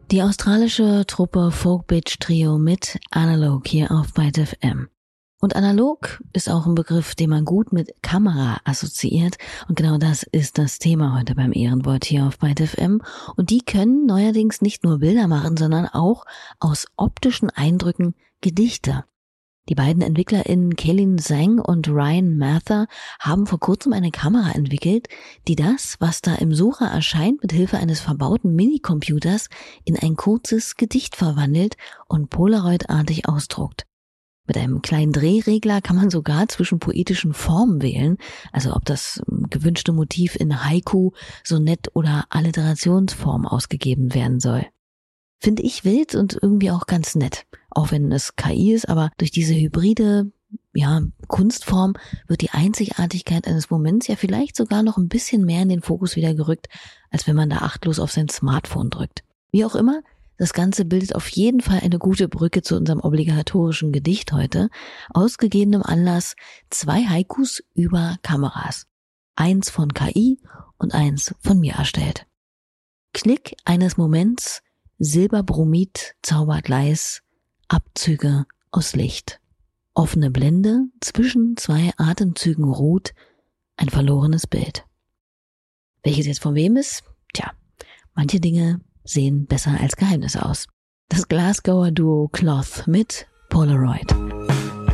Die australische Truppe Folk Bitch Trio mit Analog hier auf Byte FM. Und analog ist auch ein Begriff, den man gut mit Kamera assoziiert. Und genau das ist das Thema heute beim Ehrenwort hier auf Byte FM. Und die können neuerdings nicht nur Bilder machen, sondern auch aus optischen Eindrücken Gedichte. Die beiden EntwicklerInnen Kaylin Zhang und Ryan Mather haben vor kurzem eine Kamera entwickelt, die das, was da im Sucher erscheint, mit Hilfe eines verbauten Minicomputers in ein kurzes Gedicht verwandelt und Polaroid-artig ausdruckt. Mit einem kleinen Drehregler kann man sogar zwischen poetischen Formen wählen, also ob das gewünschte Motiv in Haiku, Sonett oder Alliterationsform ausgegeben werden soll. Finde ich wild und irgendwie auch ganz nett. Auch wenn es KI ist, aber durch diese hybride, Kunstform wird die Einzigartigkeit eines Moments ja vielleicht sogar noch ein bisschen mehr in den Fokus wieder gerückt, als wenn man da achtlos auf sein Smartphone drückt. Wie auch immer, das Ganze bildet auf jeden Fall eine gute Brücke zu unserem obligatorischen Gedicht heute. Aus gegebenem Anlass 2 Haikus über Kameras. 1 von KI und 1 von mir erstellt. Klick eines Moments, Silberbromid zaubert leis, Abzüge aus Licht. Offene Blende, zwischen 2 Atemzügen ruht, ein verlorenes Bild. Welches jetzt von wem ist? Manche Dinge sehen besser als Geheimnisse aus. Das Glasgower Duo Cloth mit Polaroid.